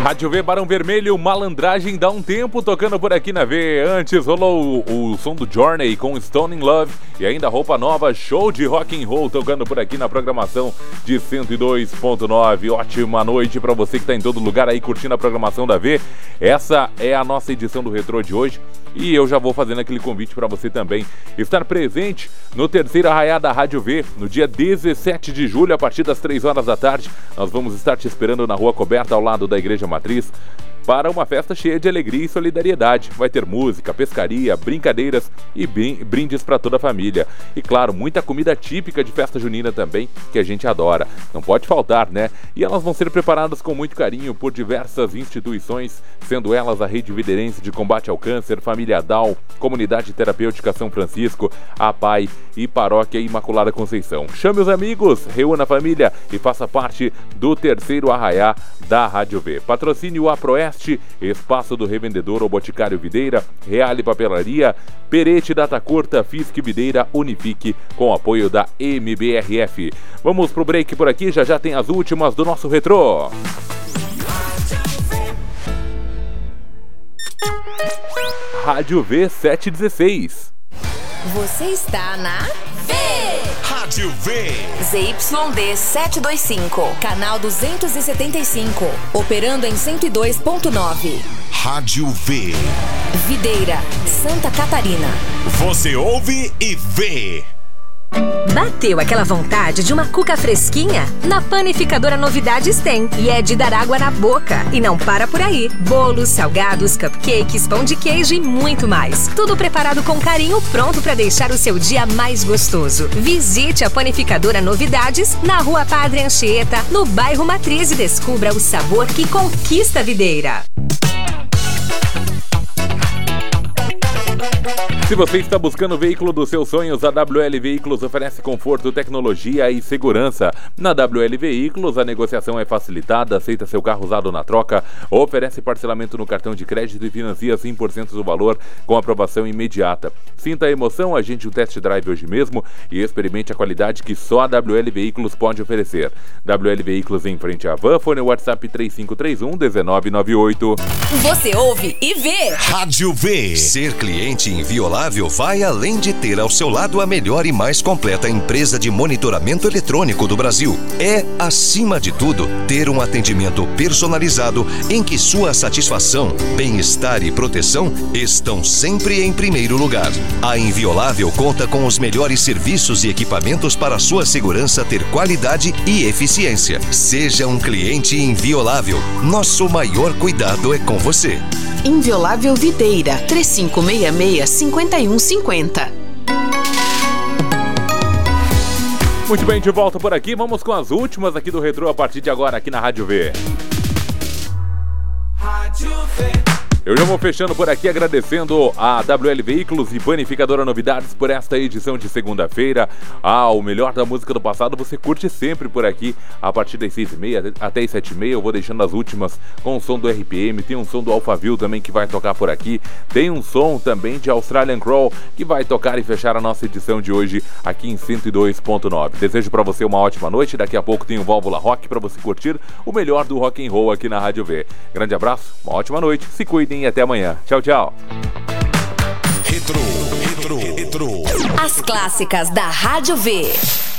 Rádio V, Barão Vermelho, Malandragem, dá um tempo tocando por aqui na V. Antes rolou o som do Journey com Stone in Love e ainda Roupa Nova, show de rock and roll tocando por aqui na programação de 102.9. Ótima noite pra você que tá em todo lugar aí curtindo a programação da V. Essa é a nossa edição do Retrô de hoje e eu já vou fazendo aquele convite pra você também estar presente no terceiro Arraiá da Rádio V, no dia 17 de julho, a partir das 3 horas da tarde. Nós vamos estar te esperando na Rua Coberta, ao lado da Igreja Matriz, para uma festa cheia de alegria e solidariedade. Vai ter música, pescaria, brincadeiras e brindes para toda a família. E claro, muita comida típica de festa junina também, que a gente adora. Não pode faltar, né? E elas vão ser preparadas com muito carinho por diversas instituições, sendo elas a Rede Videirense de Combate ao Câncer, Família Down, Comunidade Terapêutica São Francisco, a PAI e Paróquia Imaculada Conceição. Chame os amigos, reúna a família e faça parte do terceiro Arraiá da Rádio V. Patrocínio Aproeste, Espaço do Revendedor ou Boticário Videira, Reale Papelaria, Perete Data Curta, Fisk Videira, Unifique, com apoio da MBRF. Vamos pro break por aqui, já tem as últimas do nosso Retrô. Rádio V 716. Você está na V. Rádio V. ZYD 725, canal 275, operando em 102.9. Rádio V. Videira, Santa Catarina. Você ouve e vê. Bateu aquela vontade de uma cuca fresquinha? Na Panificadora Novidades tem, e é de dar água na boca. E não para por aí. Bolos, salgados, cupcakes, pão de queijo e muito mais. Tudo preparado com carinho, pronto para deixar o seu dia mais gostoso. Visite a Panificadora Novidades na Rua Padre Anchieta, no bairro Matriz, e descubra o sabor que conquista a Videira. Se você está buscando o veículo dos seus sonhos, a WL Veículos oferece conforto, tecnologia e segurança. Na WL Veículos, a negociação é facilitada, aceita seu carro usado na troca, oferece parcelamento no cartão de crédito e financia 100% do valor com aprovação imediata. Sinta a emoção, agende um test drive hoje mesmo e experimente a qualidade que só a WL Veículos pode oferecer. WL Veículos em frente à Van, fone WhatsApp 3531-1998. Você ouve e vê. Rádio V. Ser cliente inviolável vai além de ter ao seu lado a melhor e mais completa empresa de monitoramento eletrônico do Brasil. É, acima de tudo, ter um atendimento personalizado em que sua satisfação, bem-estar e proteção estão sempre em primeiro lugar. A Inviolável conta com os melhores serviços e equipamentos para sua segurança ter qualidade e eficiência. Seja um cliente inviolável. Nosso maior cuidado é com você. Inviolável Videira, 3566-5150. Muito bem, de volta por aqui. Vamos com as últimas aqui do Retrô a partir de agora aqui na Rádio V. Rádio V. Eu já vou fechando por aqui agradecendo a WL Veículos e Panificadora Novidades por esta edição de segunda-feira. O melhor da música do passado você curte sempre por aqui a partir das 6h30 até as 7h30. Eu vou deixando as últimas com o som do RPM. Tem um som do Alphaville também que vai tocar por aqui. Tem um som também de Australian Crawl que vai tocar e fechar a nossa edição de hoje aqui em 102.9. Desejo para você uma ótima noite. Daqui a pouco tem o Válvula Rock para você curtir o melhor do rock and roll aqui na Rádio V. Grande abraço, uma ótima noite. Se cuidem e até amanhã. Tchau, tchau. Retrô. As clássicas da Rádio V.